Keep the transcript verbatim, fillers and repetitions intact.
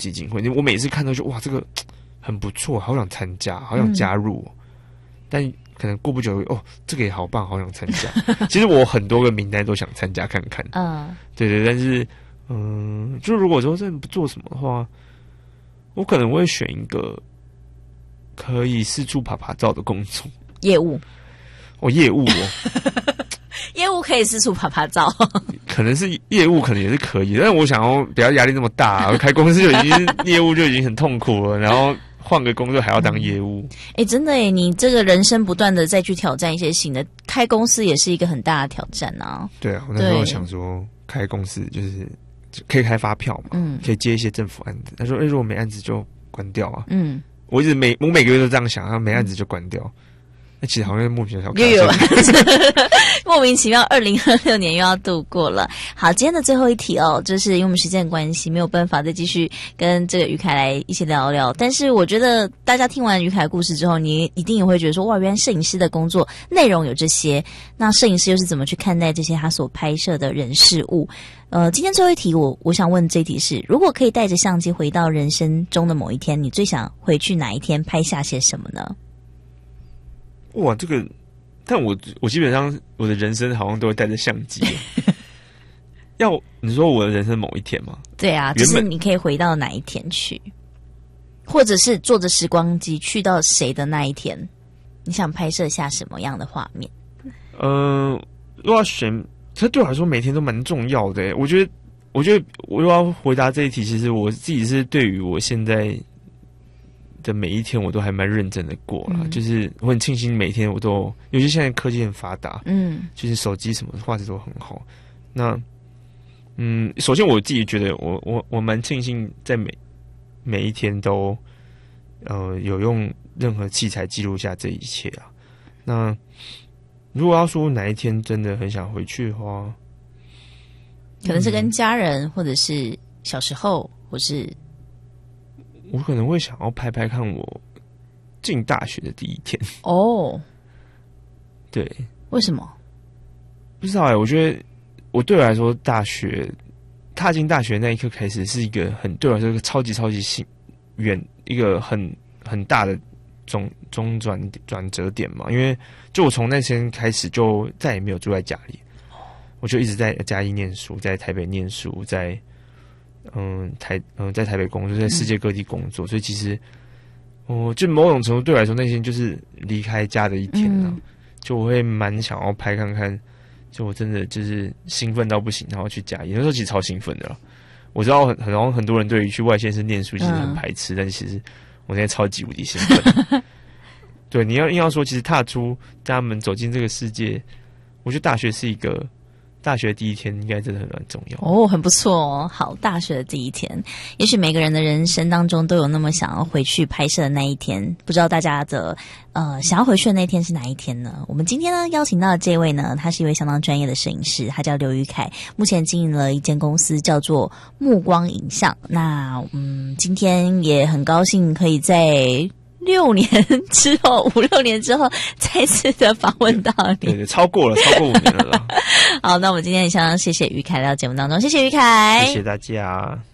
基金会，我每次看到就哇，这个很不错，好想参加，好想加入、哦嗯，但可能过不久哦，这个也好棒，好想参加。其实我很多个名单都想参加看看，嗯，对对，但是嗯，就如果说真的不做什么的话，我可能会选一个可以四处爬爬照的工作， 业务。 哦，业务哦。 业务可以四处爬爬照， 可能是业务，可能也是可以，但是我想要不要压力那么大、啊，开公司就已经业务就已经很痛苦了，然后换个工作还要当业务。 哎、欸，真的哎，你这个人生不断的再去挑战一些新的，开公司也是一个很大的挑战啊。 对啊，我那时候想说开公司就是可以开发票嘛，嗯，可以接一些政府案子。他说，哎、欸，如果没案子就关掉啊。嗯，我一直每我每个月都这样想，没案子就关掉。那、嗯、其实好像莫名其妙， 又有莫名其妙，二零二六年又要度过了。好，今天的最后一题哦，就是因为我们时间的关系，没有办法再继续跟这个于凯来一起聊聊。但是我觉得大家听完于凯的故事之后，你一定也会觉得说，哇，原来摄影师的工作内容有这些。那摄影师又是怎么去看待这些他所拍摄的人事物？呃，今天最后一题，我我想问这一题是：如果可以带着相机回到人生中的某一天，你最想回去哪一天拍下些什么呢？ 哇，这个。但我我基本上我的人生好像都会带着相机。要你说我的人生某一天吗？ 对啊，就是你可以回到哪一天去，或者是坐着时光机去到谁的那一天，你想拍摄下什么样的画面？ 呃，如果要选，这对我来说每天都蛮重要的。我觉得，我觉得我如果要回答这一题，其实我自己是对于我现在的每一天我都还蛮认真的过啦、嗯、就是我很庆幸每天我都，尤其现在科技很发达，嗯，就是手机什么画质都很好。那嗯，首先我自己觉得我我我蛮庆幸在每每一天都呃有用任何器材记录下这一切啊。那如果要说哪一天真的很想回去的话， 可能是跟家人、嗯、或者是小时候，或是我可能会想要拍拍看我进大学的第一天。 哦， 对， 为什么？ 不知道哎、欸，我觉得我对我来说，大学踏进大学那一刻开始，是一个很对我来说一个超级超级幸远一个很很大的中中转转折点嘛。因为就我从那天开始就再也没有住在家里，我就一直在嘉义念书，在台北念书，在。嗯，台嗯，在台北工作，在世界各地工作，嗯、所以其实，哦、呃，就某种程度对我来说，那天就是离开家的一天啊。嗯、就我会蛮想要拍看看，就我真的就是兴奋到不行，然后去嘉义，那时候其实超兴奋的了。我知道很很很多人对于去外县市念书其实很排斥，嗯、但是其实我现在超级无敌兴奋。对，你要硬要说，其实踏出家门走进这个世界，我觉得大学是一个。大学第一天应该真的很蛮重要哦，很不错哦。好，大学的第一天，也许每个人的人生当中都有那么想要回去拍摄的那一天，不知道大家的呃想要回去的那一天是哪一天呢？我们今天呢邀请到的这位呢，他是一位相当专业的摄影师，他叫刘于凯，目前经营了一间公司叫做目光影像。那嗯，今天也很高兴可以在六年之后，五六年之后，再次的访问到你， 对对，超过了，超过五年了啦。 好，那我们今天也相当谢谢于凯来到节目当中，谢谢于凯， 谢谢大家。